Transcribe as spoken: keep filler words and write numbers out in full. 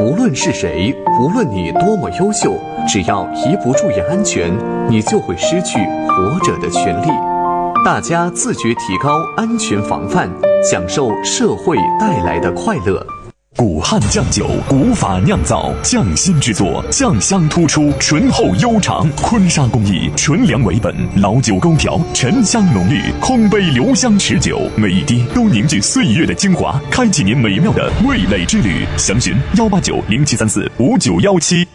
无论是谁，无论你多么优秀，只要一不注意安全，你就会失去活着的权利。大家自觉提高安全防范，享受社会带来的快乐。 古汉酱酒，古法酿造，匠心制作，酱香突出，醇厚悠长。坤沙工艺，纯粮为本，老酒勾调，沉香浓郁，空杯留香持久，每一滴都凝聚岁月的精华，开启您美妙的味蕾之旅。详询幺八九零七三四五九幺七。